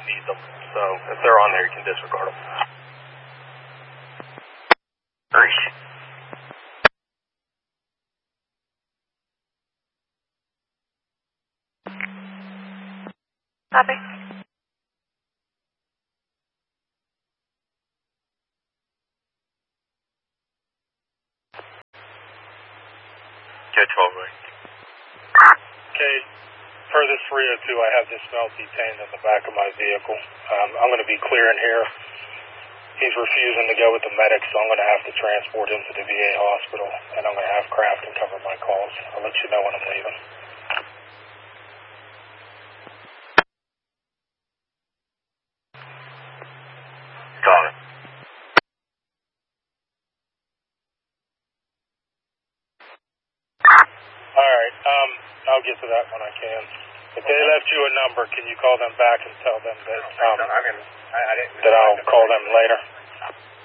need them. So if they're on there, you can disregard them. Nice. Copy. Get 12 right. Okay, per this 302, I have this male detained in the back of my vehicle. I'm going to be clearing here. He's refusing to go with the medics, so I'm going to have to transport him to the VA hospital, and I'm going to have Crafton cover my calls. I'll let you know when I'm leaving. Got it. Alright, I'll get to that when I can. If they left you a number, can you call them back and tell them that, that I'll call them later?